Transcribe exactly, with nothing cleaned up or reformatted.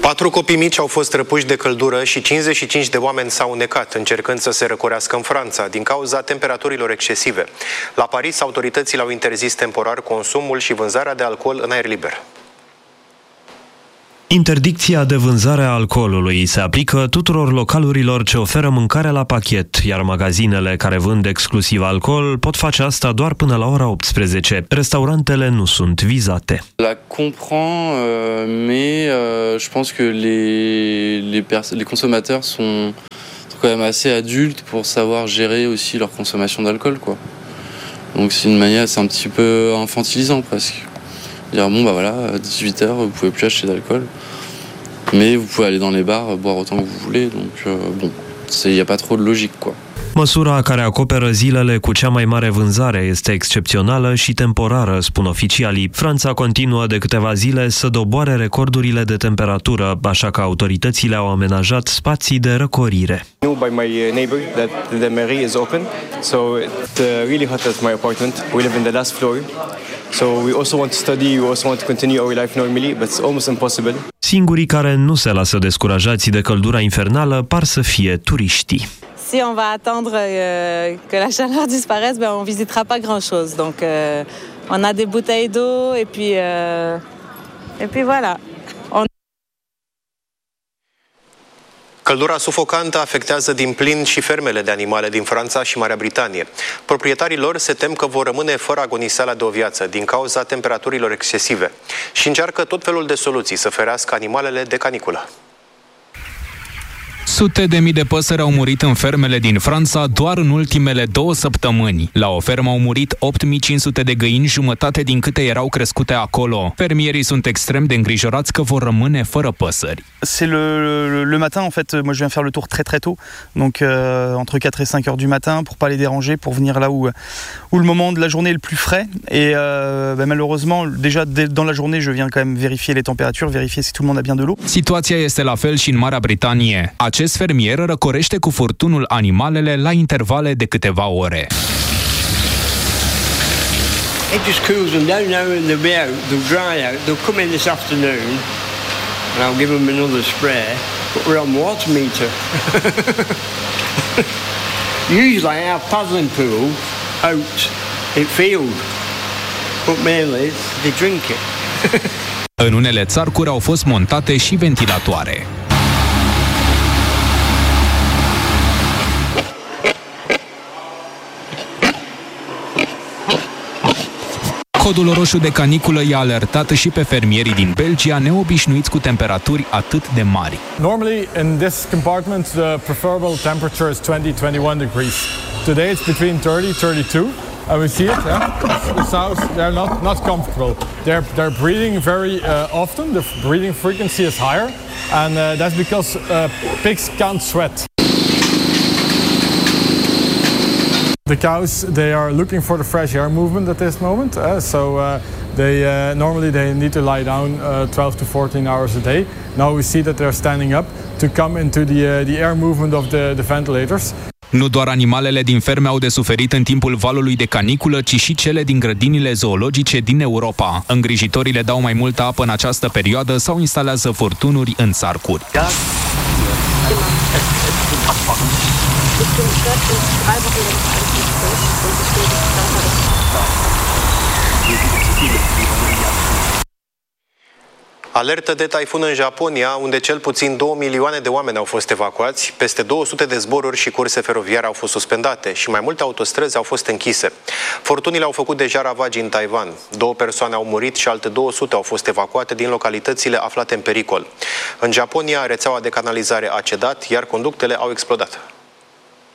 Patru copii mici au fost răpuși de căldură și cincizeci și cinci de oameni s-au înnecat încercând să se răcorească în Franța din cauza temperaturilor excesive. La Paris, autoritățile au interzis temporar consumul și vânzarea de alcool în aer liber. Interdicția de vânzare a alcoolului se aplică tuturor localurilor ce oferă mâncare la pachet, iar magazinele care vând exclusiv alcool pot face asta doar până la ora optsprezece. Restaurantele nu sunt vizate. La comprends, euh, mais euh, je pense que les les, les consommateurs sont quand même assez adultes pour savoir gérer aussi leur consommation d'alcool, quoi. Donc c'est une manière, c'est un petit peu infantilisant presque. Dire bon bah voilà, à dix-huit heures vous pouvez plus acheter d'alcool, mais vous pouvez aller dans les bars boire autant que vous voulez, donc euh, bon, il y a pas trop de logique, quoi. Măsura care acoperă zilele cu cea mai mare vânzare este excepțională și temporară, spun oficialii. Franța continuă de câteva zile să doboare recordurile de temperatură, așa că autoritățile au amenajat spații de răcorire. I know by my neighbor that the mairie is open, so it's really hot at my apartment. We live in the last floor. So we also want to study, we also want to continue our life normally, but it's almost impossible. Singurii care nu se lasă descurajați de căldura infernală par să fie turiștii. Si on va attendre euh, que la chaleur disparaisse, ben on visitera pas grand-chose. Donc euh, on a des bouteilles d'eau et puis euh, et puis voilà. On... Căldura sufocantă afectează din plin și fermele de animale din Franța și Marea Britanie. Proprietarii lor se tem că vor rămâne fără agoniseala de o viață din cauza temperaturilor excesive și încearcă tot felul de soluții să ferească animalele de caniculă. Sute de mii de păsări au murit în fermele din Franța doar în ultimele două săptămâni. La o fermă au murit opt mii cinci sute de găini, jumătate din câte erau crescute acolo. Fermierii sunt extrem de îngrijorați că vor rămâne fără păsări. C'est le, le matin, en fait, moi je viens faire le tour très très tôt, donc euh, entre quatre et cinq heures du matin pour pas les déranger, pour venir là où, où le moment de la journée est le plus frais. Et euh, ben, malheureusement, déjà dans la journée, je viens quand même vérifier les températures, vérifier si tout le monde a bien de l'eau. Situația este la fel și în Marea Britanie. Acest fermier răcorește cu furtunul animalele la intervale de câteva ore. It just cools them down now and they'll be out, they'll dry out, they'll come in this afternoon and I'll give them another spray, but we're on water meter. Usually I have paddling pool out in field, but mainly they drink it. În unele țarcuri au fost montate și ventilatoare. Codul roșu de caniculă i-a alertat și pe fermierii din Belgia, neobișnuiți cu temperaturi atât de mari. Normally in this compartment the preferable temperature is twenty to twenty-one degrees. Today it's between thirty thirty-two. And we see it, yeah? The sows, they're not, not comfortable. They're, they're breeding very uh, often, the breeding frequency is higher, and uh, that's because uh, pigs can't sweat. The cows, they are looking for the fresh air movement at this moment, uh, so uh, they uh, normally they need to lie down uh, twelve to fourteen hours a day. Now we see that they're standing up to come into the, uh, the air movement of the, the ventilators. Nu doar animalele din ferme au de suferit în timpul valului de caniculă, ci și cele din grădinile zoologice din Europa. Îngrijitorii le dau mai multă apă în această perioadă sau instalează furtunuri în țarcuri. Alertă de taifun în Japonia, unde cel puțin două milioane de oameni au fost evacuați, peste două sute de zboruri și curse feroviare au fost suspendate și mai multe autostrăzi au fost închise. Furtunile au făcut deja ravagii în Taiwan. Două persoane au murit și alte două sute au fost evacuate din localitățile aflate în pericol. În Japonia, rețeaua de canalizare a cedat, iar conductele au explodat.